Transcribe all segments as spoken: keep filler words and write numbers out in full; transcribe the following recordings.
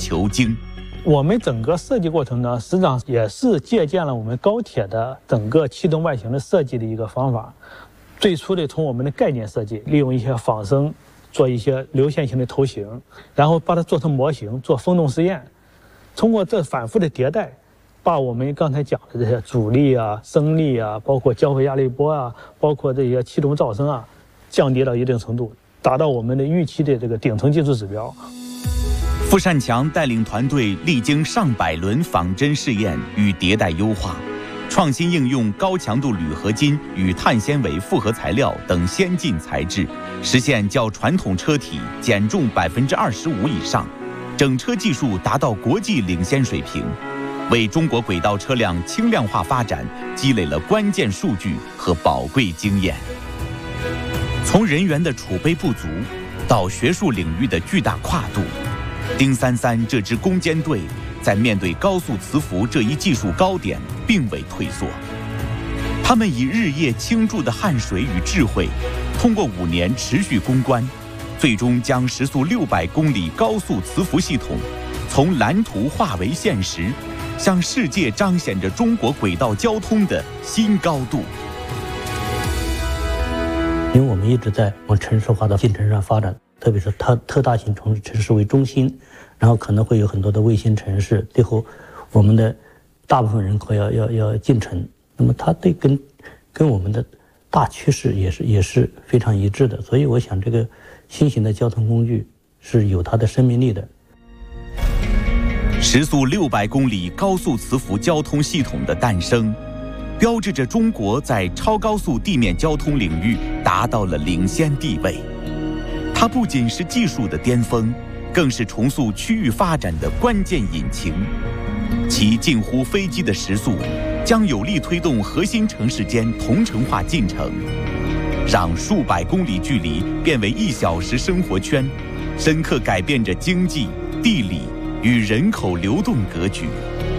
求精。 我们整个设计过程呢，实际上也是借鉴了我们高铁的整个气动外形的设计的一个方法。最初的从我们的概念设计，利用一些仿生做一些流线型的头型，然后把它做成模型，做风洞试验。通过这反复的迭代，把我们刚才讲的这些阻力啊、升力啊，包括交会压力波啊，包括这些气动噪声啊，降低到一定程度，达到我们的预期的这个顶层技术指标。 傅善强带领团队历经上百轮仿真试验与迭代优化，创新应用高强度铝合金与碳纤维复合材料等先进材质，实现较传统车体减重百分之二十五以上，整车技术达到国际领先水平，为中国轨道车辆轻量化发展积累了关键数据和宝贵经验。从人员的储备不足到学术领域的巨大跨度，丁三三这支攻坚队在面对高速磁浮这一技术高点并未退缩，他们以日夜倾注的汗水与智慧，通过五年持续攻关，最终将时速六百公里高速磁浮系统从蓝图化为现实，向世界彰显着中国轨道交通的新高度。 因为我们一直在往城市化的进程上发展，特别是特特大型城市城市为中心，然后可能会有很多的卫星城市，最后我们的大部分人口要要要进城，那么它对跟跟我们的大趋势也是也是非常一致的，所以我想这个新型的交通工具是有它的生命力的。 时速六百公里高速磁浮交通系统的诞生，标志着中国在超高速地面交通领域达到了领先地位。它不仅是技术的巅峰，更是重塑区域发展的关键引擎。其近乎飞机的时速，将有力推动核心城市间同城化进程，让数百公里距离变为一小时生活圈，深刻改变着经济、地理与人口流动格局。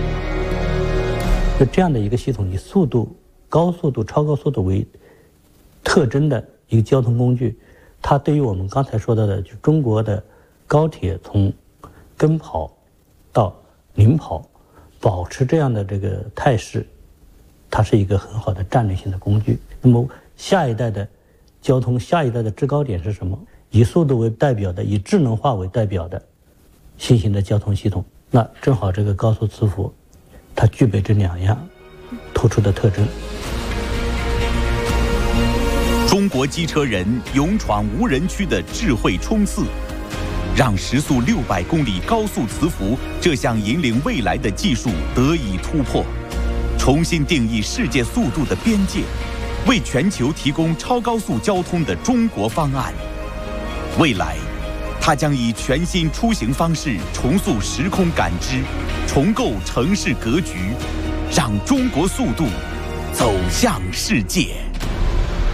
就这样的一个系统，以速度、高速度、超高速度为特征的一个交通工具，它对于我们刚才说到的，就中国的高铁从跟跑到领跑，保持这样的这个态势，它是一个很好的战略性的工具。那么下一代的交通，下一代的制高点是什么？以速度为代表的，以智能化为代表的新型的交通系统。那正好这个高速磁浮，它具备这两样突出的特征。 中国机车人勇闯无人区的智慧冲刺，让时速六百公里高速磁浮这项引领未来的技术得以突破，重新定义世界速度的边界，为全球提供超高速交通的中国方案。未来，它将以全新出行方式重塑时空感知，重构城市格局，让中国速度走向世界。